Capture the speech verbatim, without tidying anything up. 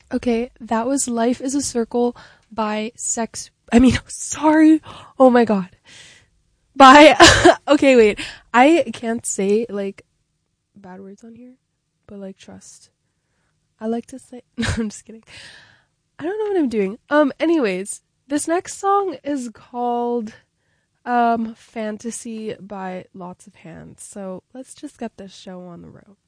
Okay, that was Life is a Circle by Sex. I mean, sorry. Oh my god. By. Okay, wait. I can't say, like, bad words on here, but, like, trust. I like to say. No, I'm just kidding. I don't know what I'm doing. Um, anyways, this next song is called um Fantasy by Lots of Hands. So let's just get this show on the road.